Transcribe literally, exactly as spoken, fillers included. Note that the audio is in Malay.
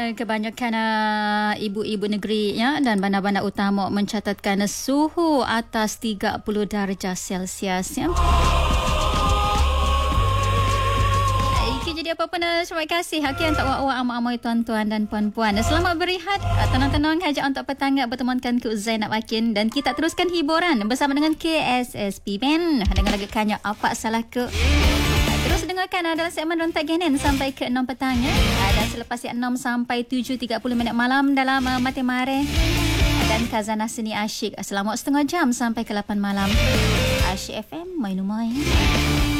kebanyakan uh, ibu-ibu negeri ya dan bandar-bandar utama mencatatkan suhu atas tiga puluh darjah Celsius ya. Okey, jadi apa-apa nak terima kasih. Okey, untuk awak-awak amak-amak tuan-tuan dan puan-puan. Selamat berehat. Tenang-tenang saja untuk petang bertemankan ke Zainab Akin dan kita teruskan hiburan bersama dengan K S S P Band dengan lagu Kanyak Apa Salah Ke. Terus dengarkan dalam segmen Rontak Genen sampai ke enam petang ya. Dan selepas enam sampai tujuh tiga puluh minit malam dalam uh, Mati Mare dan Khazanah Seni Asyik selama setengah jam sampai ke lapan malam. Asyik F M, main rumah ya.